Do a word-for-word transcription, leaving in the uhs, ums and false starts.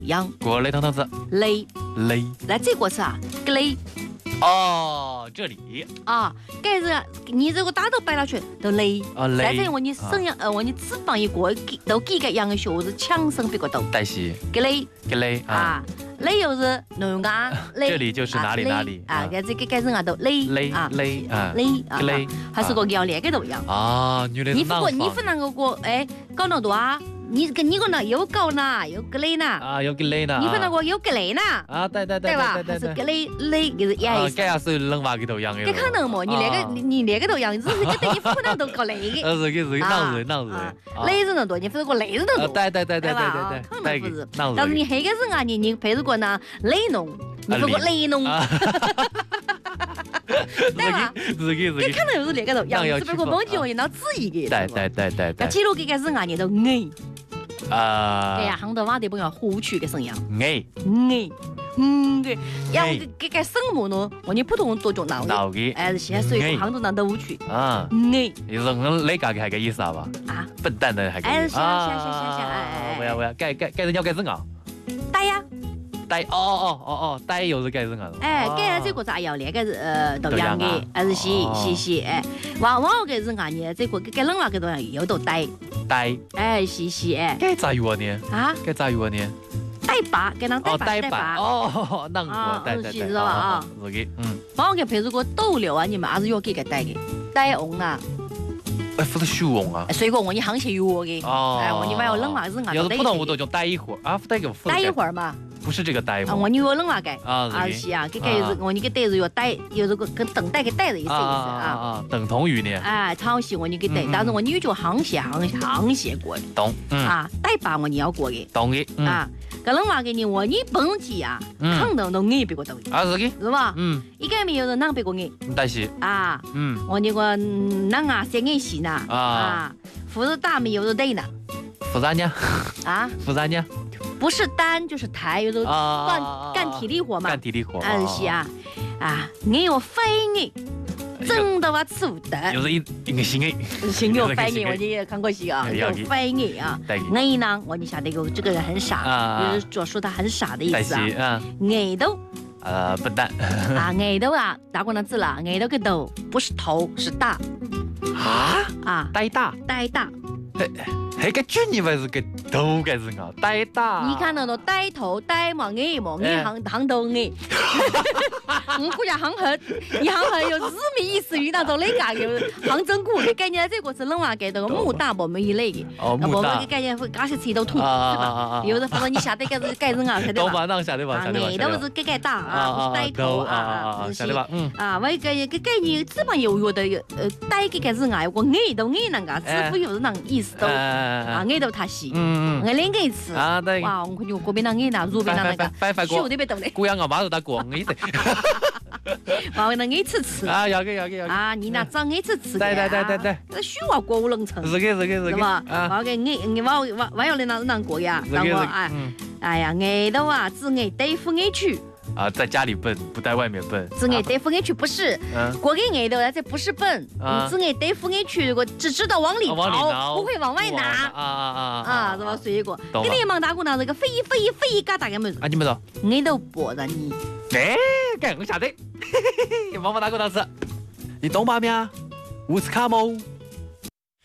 样。 过雷汤汤子， 雷雷。 那这个词啊，格雷哦，这里啊，该是你如果打到白了去都雷。 啊雷。 但是我你声音呃，我你翅膀一过，都几个样的学是强声比较多。 带西。 格雷格雷啊，雷又是南亚雷。 这里就是哪里哪里啊？该这个该是啊都雷雷啊雷啊雷啊雷， 还是个要那个都一样。 啊，原来是你不过你不能够过哎搞那多啊。你跟你个呢有高呢，有格雷呢啊，有格雷呢。 你分那个有格雷呢啊，对对对对吧？ 对对是格雷雷就是一样意思。 这也是冷话给头样的。 这可能么？你那个你你那个头样，只是个等于不能都搞雷的。 呃，是个是个闹人闹人。 雷人多，你分个雷人多。 对对对对对对对， 可能不是。 但是你黑个人啊，你你配着个呢雷农，你分个雷农。对吧？ 是个是个。 这可能又是那个头样，只不过蒙起我脑子一个。 对对对对对。 记录这个人啊，你都矮。 啊， 哎呀，杭州话的不要呼去的声音。 哎， 哎，嗯个，要个个个什么呢？我你普通多讲闹闹的， 哎，现在所以杭州那都去啊。 哎， 你说我那个还个意思啊吧？啊，笨蛋的还个。 哎，行行行行行，哎， 不要不要，改改改成要改成啊？ 呆呀， 呆，哦哦哦哦，呆又是改成啊？ 哎，改这个咋要那个是呃都样的，还是西西西哎，往往个是啊呢，这个改冷话个都样又都呆。 呆， 哎，是是哎， 该咋用呢？啊，该咋用呢？ 呆把，给人呆把呆把， 哦，那我呆呆呆， 知道吧啊？ 是的，嗯。 帮我给配出个豆柳啊，你们还是要给个呆的，呆红啊。 哎，不是虚红啊。 水果我你行些药的，哦，哎，我你买要冷话是啊。 要是普通话都叫呆一会儿啊，呆个。 呆一会儿嘛。 不是这个呆吗？ 我你要冷话改啊， 是啊，这个又是我你个呆是要呆，又是个跟等待个呆的意思意思啊啊，等同于呢。 哎，抄袭我你个呆，但是我你就行些行行些过的。 懂。 啊，呆把我你要过的。 懂的。 啊，个冷话给你我你本机啊，肯定都矮别个多的。 啊，是的。 是吧？ 嗯。 一个没有人能别个矮。 但是。 啊。嗯。我你个能啊，先矮些呢。啊。复杂大没有人对呢。 复杂呢？ 啊。 复杂呢？ 不是单就是抬，有时候干干体力活嘛。 干体力活。 啊是啊，啊，你有翻译，真的话粗的。 又是一一个新的。 新有翻译，我你也看过戏啊，有翻译啊。矮呢，我你晓得个这个人很傻，就是就说他很傻的意思啊。矮都。 呃，笨蛋。 啊，矮都啊，大过那字了，矮都个头不是头是大。 啊啊，呆大， 呆大。 那个卷你们是个头该是啊，呆大。 你看到那呆头呆嘛矮嘛矮行行头矮。我估计行痕，一行痕有字面意思，遇到到那个有行真古的概念，这个是冷话给的木大我们一类的。 哦，木大。 我们概念会加些吃到土，是吧？有的反正你晓得个是盖人啊，晓得吧？ 懂吧？那晓得吧？晓得吧？ 矮都是盖盖大啊，呆头啊， 晓得吧？嗯。 啊，我一个一个概念基本有有的呃呆个个是矮，我矮都矮那个，师傅有那意思都。啊，矮到他细，嗯嗯，矮两个次啊，对，哇，我看见过边那矮那，路边那那个，秀特别懂的， 姑娘我马上打过矮的， 把那矮次次啊，要给要给要给啊，你那长矮次次的， 对对对对对， 那虚话过五能成， 是个是个是个， 吧？我给矮，我我我要那那那过呀，让我哎，哎呀，矮的话只矮对付矮去。 啊，在家里笨，不在外面笨。 只爱对付爱去不是，过给爱的这不是笨，只爱对付爱去，我只知道往里跑，不会往外拿。啊啊啊！啊，是吧？所以个，跟你忙大姑娘这个飞飞飞嘎大个么子？ 啊，你们说， 爱都播着你。 哎，干我晓得，忙忙大姑娘子，你懂吧没啊？乌斯卡莫。